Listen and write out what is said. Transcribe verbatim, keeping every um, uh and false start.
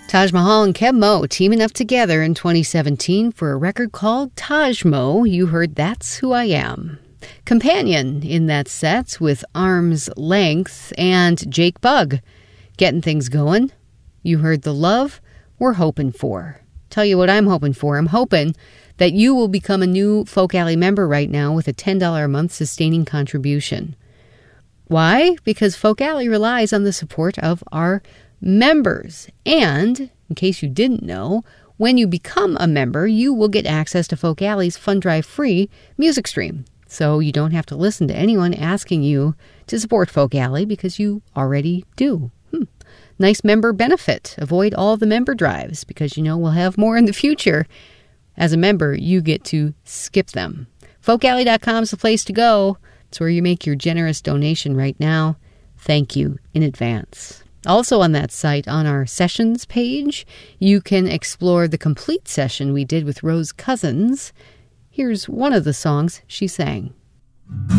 Taj Mahal and Keb Mo teaming up together in twenty seventeen for a record called Taj Mo. You heard That's Who I Am. Companion in that set with Arm's Length and Jake Bugg. Getting things going. You heard The Love We're Hoping For. Tell you what I'm hoping for. I'm hoping that you will become a new Folk Alley member right now with a ten dollars a month sustaining contribution. Why? Because Folk Alley relies on the support of our members. And, in case you didn't know, when you become a member, you will get access to Folk Alley's Fund Drive free music stream. So you don't have to listen to anyone asking you to support Folk Alley because you already do. Hmm. Nice member benefit. Avoid all the member drives because you know we'll have more in the future. As a member, you get to skip them. folk alley dot com is the place to go. It's where you make your generous donation right now. Thank you in advance. Also on that site, on our sessions page, you can explore the complete session we did with Rose Cousins. Here's one of the songs she sang.